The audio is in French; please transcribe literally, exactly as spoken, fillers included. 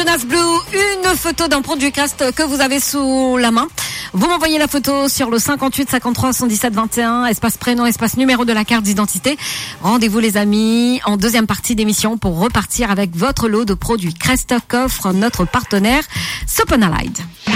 Jonas Blue, une photo d'un produit Crest que vous avez sous la main. Vous m'envoyez la photo sur le cinquante-huit cinquante-trois soixante-dix-sept vingt et un, espace prénom, espace numéro de la carte d'identité. Rendez-vous les amis en deuxième partie d'émission pour repartir avec votre lot de produits Crest qu'offre notre partenaire Sopenalide.